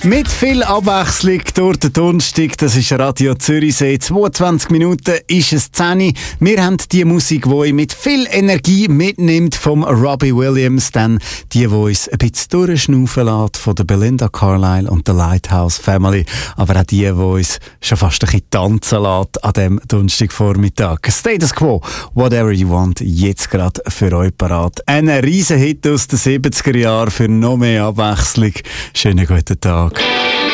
Mit viel Abwechslung durch den Donnerstag, das ist Radio Zürichsee. 22 Minuten ist es 10 Uhr. Wir haben die Musik, die euch mit viel Energie mitnimmt, vom Robbie Williams. Dann die uns ein bisschen durchschnaufen lässt, von der Belinda Carlisle und der Lighthouse Family. Aber auch die uns schon fast ein bisschen tanzen lässt an diesem Donnerstagvormittag. Status Quo, Whatever You Want, jetzt gerade für euch parat. Ein riesen Hit aus den 70er Jahren für noch mehr Abwechslung. Schönen guten Tag.